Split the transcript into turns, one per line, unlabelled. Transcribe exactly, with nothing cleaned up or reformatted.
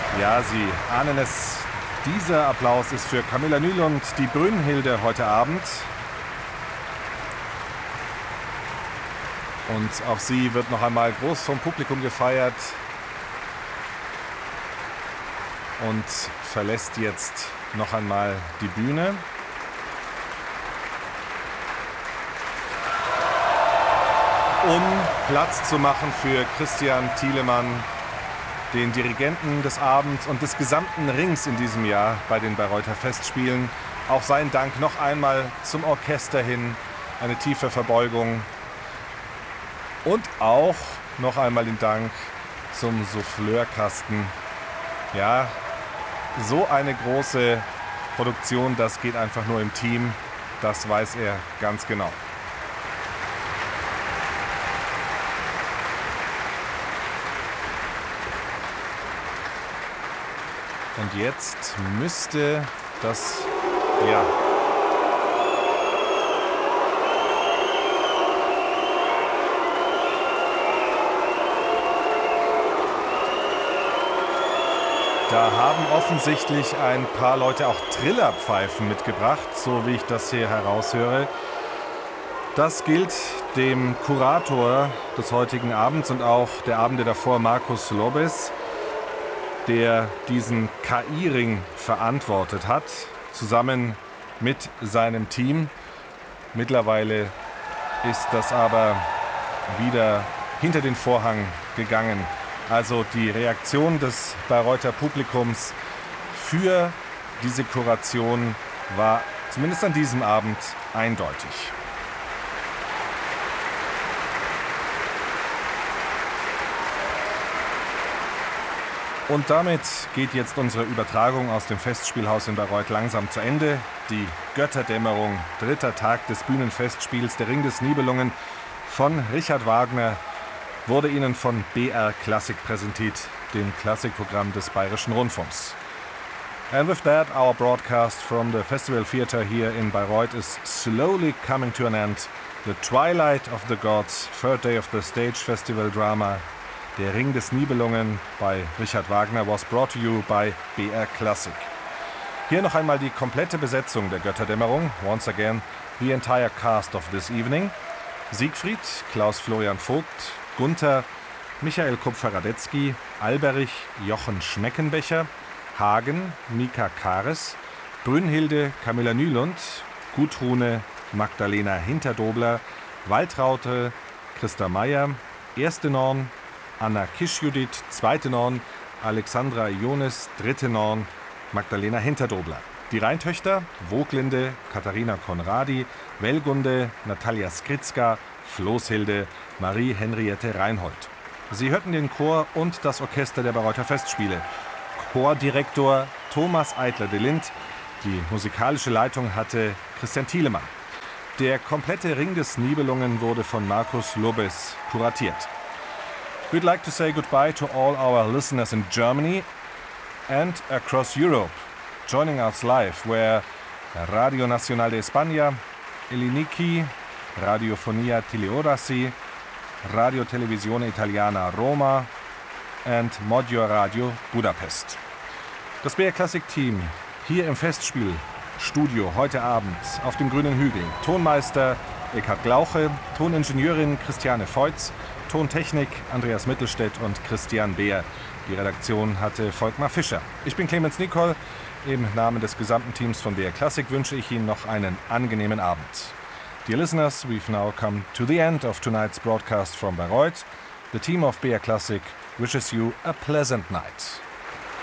Ja, Sie ahnen es, dieser Applaus ist für Camilla Nylund, die Brünnhilde heute Abend. Und auch sie wird noch einmal groß vom Publikum gefeiert und verlässt jetzt noch einmal die Bühne. Um Platz zu machen für Christian Thielemann, den Dirigenten des Abends und des gesamten Rings in diesem Jahr bei den Bayreuther Festspielen. Auch sein Dank noch einmal zum Orchester hin, eine tiefe Verbeugung. Und auch noch einmal den Dank zum Souffleurkasten. Ja, so eine große Produktion, das geht einfach nur im Team. Das weiß er ganz genau. Und jetzt müsste das, ja, da haben offensichtlich ein paar Leute auch Trillerpfeifen mitgebracht, so wie ich das hier heraushöre. Das gilt dem Kurator des heutigen Abends und auch der Abende davor, Markus Lobes, der diesen K I-Ring verantwortet hat, zusammen mit seinem Team. Mittlerweile ist das aber wieder hinter den Vorhang gegangen. Also die Reaktion des Bayreuther Publikums für diese Kuration war zumindest an diesem Abend eindeutig. Und damit geht jetzt unsere Übertragung aus dem Festspielhaus in Bayreuth langsam zu Ende. Die Götterdämmerung, dritter Tag des Bühnenfestspiels Der Ring des Nibelungen von Richard Wagner, wurde Ihnen von B R Klassik präsentiert, dem Klassikprogramm des Bayerischen Rundfunks. And with that, our broadcast from the Festival Theatre here in Bayreuth is slowly coming to an end. The Twilight of the Gods, third day of the Stage Festival drama, Der Ring des Nibelungen bei Richard Wagner was brought to you by B R Classic. Hier noch einmal die komplette Besetzung der Götterdämmerung. Once again, the entire cast of this evening. Siegfried, Klaus-Florian Vogt, Gunther, Michael Kupfer-Radetzky, Alberich, Jochen Schneckenbecher, Hagen, Mika Kares, Brünnhilde, Camilla Nylund, Gudrune, Magdalena Hinterdobler, Waltraute, Christa Meyer, Erste Norn, Anna Kischjudith, Zweite Norn, Alexandra Ionis, Dritte Norn, Magdalena Hinterdobler. Die Rheintöchter, Woglinde, Katharina Konradi, Welgunde, Natalia Skritzka, Floßhilde, Marie-Henriette Reinhold. Sie hörten den Chor und das Orchester der Bayreuther Festspiele. Chordirektor Thomas Eitler de Lind. Die musikalische Leitung hatte Christian Thielemann. Der komplette Ring des Nibelungen wurde von Markus Lobes kuratiert. We'd like to say goodbye to all our listeners in Germany and across Europe. Joining us live were Radio Nacional de España, Eliniki, Radiofonia Tiliorasi, Radio Televisione Italiana Roma and Modio Radio Budapest. Das B R Classic Team hier im Festspielstudio heute Abend auf dem Grünen Hügel. Tonmeister Eckhard Glauche, Toningenieurin Christiane Feutz, Tontechnik Andreas Mittelstädt und Christian Beer. Die Redaktion hatte Volkmar Fischer. Ich bin Clemens Nicol. Im Namen des gesamten Teams von B R Classic wünsche ich Ihnen noch einen angenehmen Abend. Dear listeners, we've now come to the end of tonight's broadcast from Bayreuth. The team of B R Classic wishes you a pleasant night.